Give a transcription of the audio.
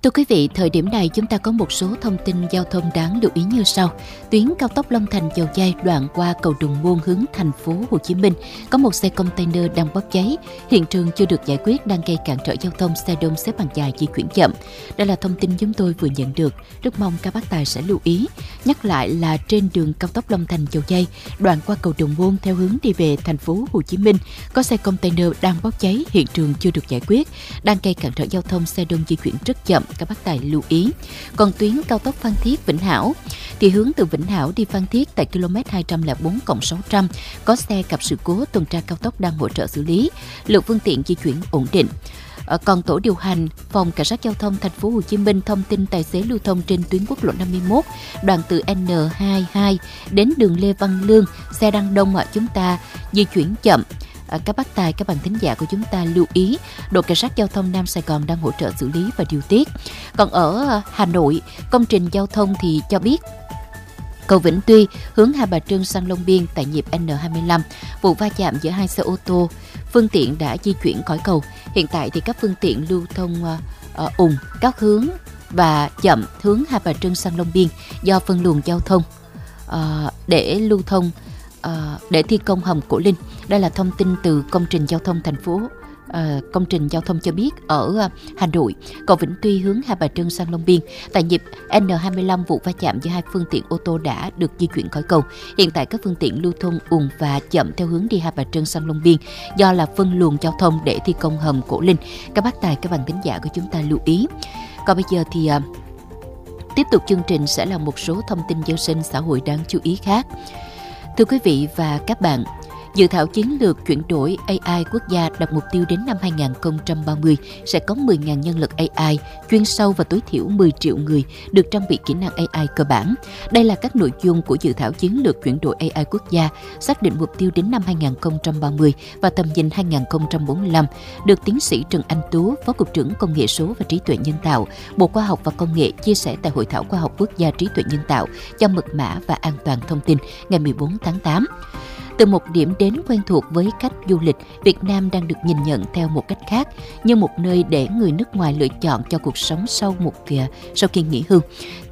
Thưa quý vị, thời điểm này chúng ta có một số thông tin giao thông đáng lưu ý như sau. Tuyến cao tốc Long Thành - Dầu Giây đoạn qua cầu Đồng Môn hướng thành phố Hồ Chí Minh có một xe container đang bốc cháy. Hiện trường chưa được giải quyết đang gây cản trở giao thông, xe đông xếp hàng dài di chuyển chậm. Đây là thông tin chúng tôi vừa nhận được. Rất mong các bác tài sẽ lưu ý. Nhắc lại là trên đường cao tốc Long Thành - Dầu Giây đoạn qua cầu Đồng Môn theo hướng đi về thành phố Hồ Chí Minh có xe container đang bốc cháy. Hiện trường chưa được giải quyết đang gây cản trở giao thông, xe đông di chuyển rất chậm. Các bác tài lưu ý. Còn tuyến cao tốc Phan Thiết - Vĩnh Hảo thì hướng từ Vĩnh Hảo đi Phan Thiết tại km 204+600 có xe gặp sự cố, tuần tra cao tốc đang hỗ trợ xử lý, lượng phương tiện di chuyển ổn định. Còn tổ điều hành phòng cảnh sát giao thông thành phố Hồ Chí Minh thông tin tài xế lưu thông trên tuyến quốc lộ 51 đoạn từ N22 đến đường Lê Văn Lương, xe đang đông chúng ta di chuyển chậm. Các bác tài, các bạn thính giả của chúng ta lưu ý, đội cảnh sát giao thông Nam Sài Gòn đang hỗ trợ xử lý và điều tiết. Còn ở Hà Nội, công trình giao thông thì cho biết cầu Vĩnh Tuy hướng Hai Bà Trưng sang Long Biên tại nhịp N25, vụ va chạm giữa hai xe ô tô, phương tiện đã di chuyển khỏi cầu. Hiện tại thì các phương tiện lưu thông ùn các hướng và chậm hướng Hai Bà Trưng sang Long Biên do phân luồng giao thông để lưu thông để thi công hầm Cổ Linh. Đây là thông tin từ công trình giao thông thành phố. Công trình giao thông cho biết ở Hà Nội, cầu Vĩnh Tuy hướng Hai Bà Trưng sang Long Biên tại nhịp N25, vụ va chạm giữa hai phương tiện ô tô đã được di chuyển khỏi cầu. Hiện tại các phương tiện lưu thông ùn và chậm theo hướng đi Hai Bà Trưng sang Long Biên do là phân luồng giao thông để thi công hầm Cổ Linh. Các bác tài, các bạn thính giả của chúng ta lưu ý. Còn bây giờ thì tiếp tục chương trình sẽ là một số thông tin dân sinh xã hội đáng chú ý khác. Thưa quý vị và các bạn, dự thảo chiến lược chuyển đổi AI quốc gia đặt mục tiêu đến năm 2030 sẽ có 10.000 nhân lực AI chuyên sâu và tối thiểu 10 triệu người được trang bị kỹ năng AI cơ bản. Đây là các nội dung của dự thảo chiến lược chuyển đổi AI quốc gia, xác định mục tiêu đến năm 2030 và tầm nhìn 2045, được tiến sĩ Trần Anh Tú, Phó Cục trưởng Công nghệ số và Trí tuệ nhân tạo, Bộ Khoa học và Công nghệ chia sẻ tại Hội thảo khoa học quốc gia trí tuệ nhân tạo cho mật mã và an toàn thông tin ngày 14 tháng 8. Từ một điểm đến quen thuộc với khách du lịch, Việt Nam đang được nhìn nhận theo một cách khác như một nơi để người nước ngoài lựa chọn cho cuộc sống sau khi nghỉ hưu.